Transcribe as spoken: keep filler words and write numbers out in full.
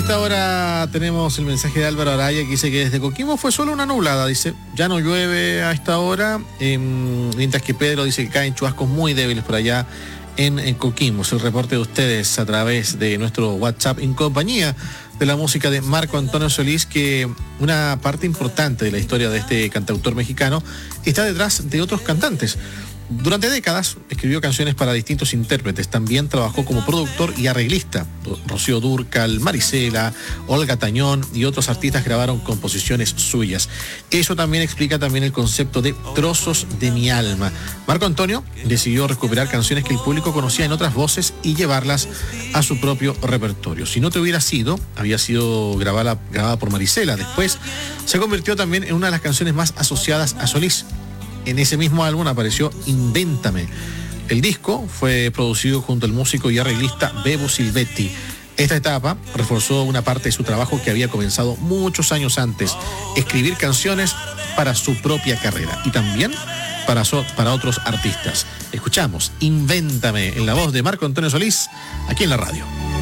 esta hora tenemos el mensaje de Álvaro Araya que dice que desde Coquimbo fue solo una nublada, dice, ya no llueve a esta hora, eh, mientras que Pedro dice que caen chubascos muy débiles por allá en, en Coquimbo. Es el reporte de ustedes a través de nuestro WhatsApp en compañía de la música de Marco Antonio Solís, que una parte importante de la historia de este cantautor mexicano está detrás de otros cantantes. Durante décadas escribió canciones para distintos intérpretes. También trabajó como productor y arreglista. Rocío Dúrcal, Marisela, Olga Tañón y otros artistas grabaron composiciones suyas. Eso también explica también el concepto de trozos de mi alma. Marco Antonio decidió recuperar canciones que el público conocía en otras voces y llevarlas a su propio repertorio. Si no te hubiera sido, había sido grabada, grabada por Marisela. Después se convirtió también en una de las canciones más asociadas a Solís. En ese mismo álbum apareció Invéntame. El disco fue producido junto al músico y arreglista Bebo Silvetti. Esta etapa reforzó una parte de su trabajo que había comenzado muchos años antes, escribir canciones para su propia carrera y también para, so, para otros artistas. Escuchamos Invéntame en la voz de Marco Antonio Solís, aquí en la radio.